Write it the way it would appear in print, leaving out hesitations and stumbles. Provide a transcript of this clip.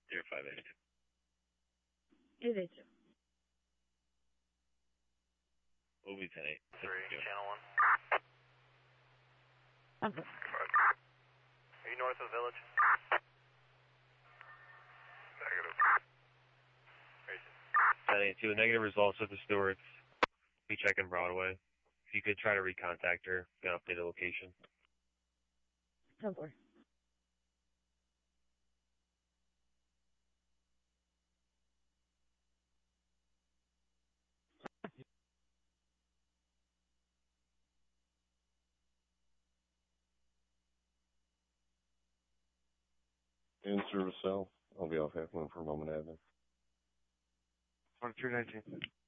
0582. 882. We'll be 10-8. 3, channel 1. Okay. Are you north of the village? Negative. 10-8 to negative results with the Stewarts. Be checking Broadway. If you could try to recontact her, gonna update the location. 10-4. In service cell. I'll be off half moon for a moment, admin. 319.